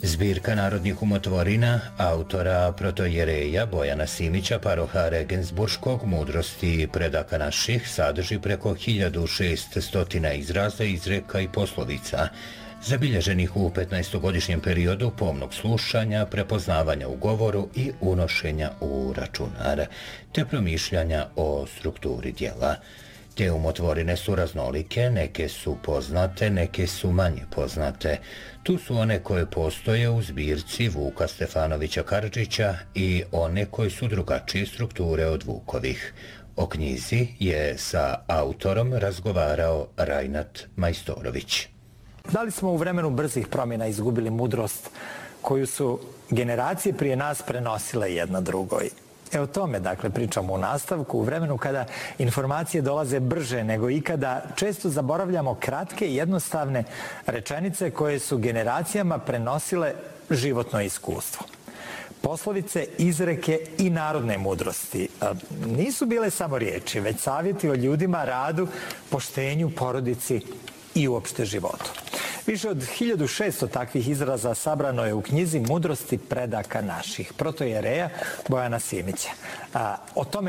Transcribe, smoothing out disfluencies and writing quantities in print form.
Zbirka narodnih umotvorina autora protojereja Bojana Simića, paroha Regensburškog, Mudrosti predaka naših, sadrži preko 1600 izraza, izreka i poslovica, zabilježenih u 15-godišnjem periodu pomnog slušanja, prepoznavanja u govoru i unošenja u računar, te promišljanja o strukturi djela. Te umotvorine su raznolike, neke su poznate, neke su manje poznate. Tu su one koje postoje u zbirci Vuka Stefanovića Karadžića i one koje su drugačije strukture od Vukovih. O knjizi je sa autorom razgovarao Rajnat Majstorović. Da li smo u vremenu brzih promjena izgubili mudrost koju su generacije prije nas prenosile jedna drugoj? O tome, dakle, pričamo u nastavku. U vremenu kada informacije dolaze brže nego ikada, često zaboravljamo kratke i jednostavne rečenice koje su generacijama prenosile životno iskustvo. Poslovice, izreke i narodne mudrosti nisu bile samo riječi, već savjeti o ljudima, radu, poštenju, porodici i uopšte životu. Više od 1600 takvih izraza sabrano je u knjizi Mudrosti predaka naših, protojereja Bojana Simića. O tome